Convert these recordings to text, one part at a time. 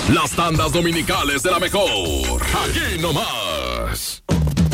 Las tandas dominicales de la mejor. Aquí nomás.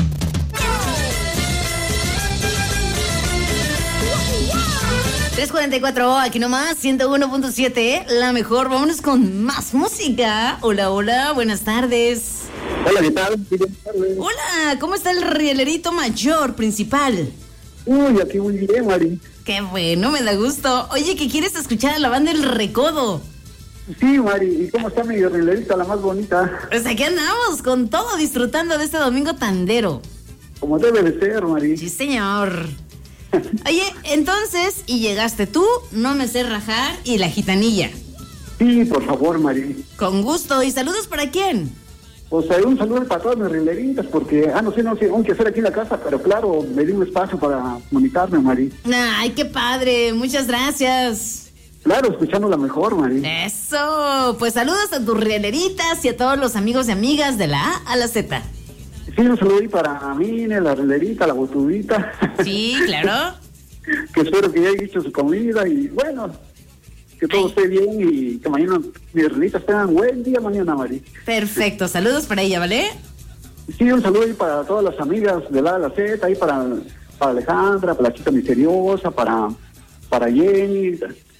3:44, aquí nomás, 101.7, la mejor. Vámonos con más música. Hola, hola, buenas tardes. Hola, ¿qué tal? Buenas tardes. Hola, ¿cómo está el rielerito mayor principal? Uy, aquí muy bien, Mari. Qué bueno, me da gusto. Oye, ¿qué quieres escuchar a la banda El Recodo? Sí, Mari, ¿y cómo está mi rilerita, la más bonita? Pues aquí andamos, con todo, disfrutando de este domingo tandero. Como debe de ser, Mari. Sí, señor. Oye, entonces, y llegaste tú, No Me Sé Rajar y La Gitanilla. Sí, por favor, Mari. Con gusto, ¿y saludos para quién? Pues un saludo para todas mis rileritas, porque, no sé, aunque hacer aquí en la casa, pero claro, me di un espacio para comunicarme, Mari. Ay, qué padre, muchas gracias. Claro, escuchando la mejor, Mari. Eso, pues saludos a tus rieleritas y a todos los amigos y amigas de la A a la Z. Sí, un saludo ahí para Mine, la rilerita, la botudita. Sí, claro. Que espero que ya haya hecho su comida y, bueno, que todo esté bien y que mañana mis rileritas tengan buen día mañana, Mari. Perfecto, saludos para ella, ¿vale? Sí, un saludo ahí para todas las amigas de la A a la Z, ahí para Alejandra, para la chica misteriosa, para Jenny,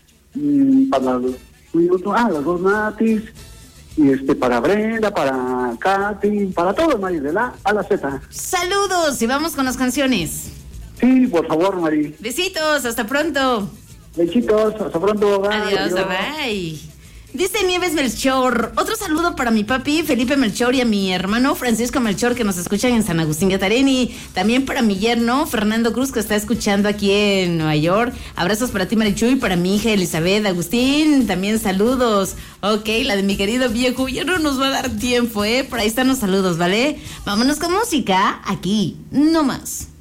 para las dos Natis, y para Brenda, para Katy, para todos, Mari, de la A a la Z. Saludos y vamos con las canciones. Sí, por favor, Mari. Besitos, hasta pronto. Besitos, hasta pronto. Bye. Adiós, bye. Dice Nieves Melchor, otro saludo para mi papi Felipe Melchor y a mi hermano Francisco Melchor que nos escuchan en San Agustín Gatareni. También para mi yerno Fernando Cruz que está escuchando aquí en Nueva York. Abrazos para ti, Marichu, y para mi hija Elizabeth. Agustín, también saludos. Ok, la de mi querido viejo ya no nos va a dar tiempo, Por ahí están los saludos, ¿vale? Vámonos con música aquí, no más.